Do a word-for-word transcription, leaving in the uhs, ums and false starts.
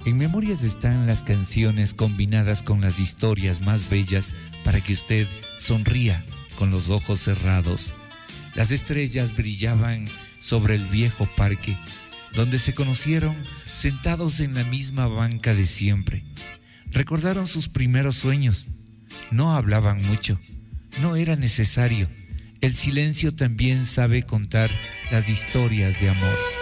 En Memorias están las canciones combinadas con las historias más bellas para que usted sonría con los ojos cerrados. Las estrellas brillaban sobre el viejo parque, donde se conocieron sentados en la misma banca de siempre. Recordaron sus primeros sueños. No hablaban mucho, no era necesario. El silencio también sabe contar las historias de amor.